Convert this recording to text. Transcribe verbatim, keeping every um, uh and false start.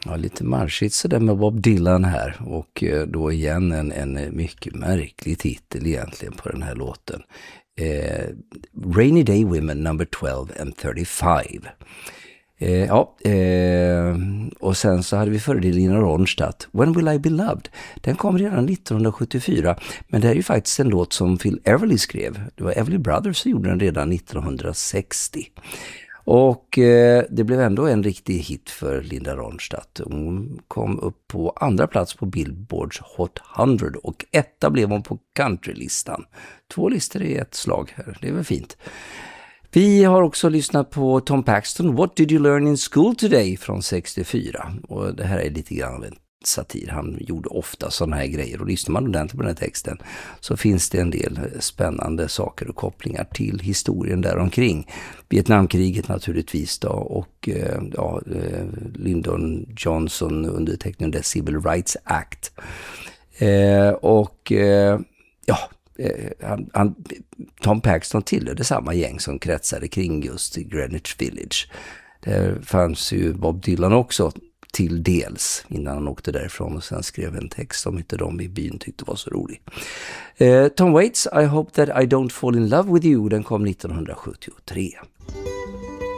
Ja, lite marschigt så där med Bob Dylan här, och då igen en, en mycket märklig titel egentligen på den här låten. Eh, Rainy Day Women number twelve and thirty-five. Eh, ja, eh, och sen så hade vi före det Lina Ronstadt, When Will I Be Loved? Den kom redan nittonhundrasjuttiofyra, men det är ju faktiskt en låt som Phil Everly skrev. Det var Everly Brothers som gjorde den redan nittonhundrasextio. Och eh, det blev ändå en riktig hit för Linda Ronstadt. Hon kom upp på andra plats på Billboards Hot hundra och etta blev hon på countrylistan. Två listor i ett slag här, det är väl fint. Vi har också lyssnat på Tom Paxton, What Did You Learn in School Today från sextiofyra. Och det här är lite grann av en satir. Han gjorde ofta sådana här grejer, och lyssnar man ordentligt på den här texten så finns det en del spännande saker och kopplingar till historien däromkring. Vietnamkriget naturligtvis då, och ja, Lyndon Johnson undertecknade Civil Rights Act. Eh, och eh, ja, Han, han, Tom Paxton tillhörde samma gäng som kretsade kring just Greenwich Village. Där fanns ju Bob Dylan också till dels innan han åkte därifrån, och sen skrev en text som inte de i byn tyckte var så rolig. Eh, Tom Waits, I Hope That I Don't Fall in Love With You, den kom nittonhundrasjuttiotre.